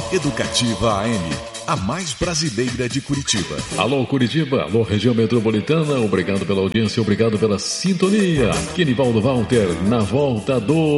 Educativa AM, a mais brasileira de Curitiba. Alô Curitiba, alô região metropolitana, obrigado pela audiência, obrigado pela sintonia. Aqui Nivaldo Walter, na volta do